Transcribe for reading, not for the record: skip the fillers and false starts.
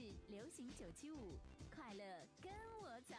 流行975，快乐跟我走。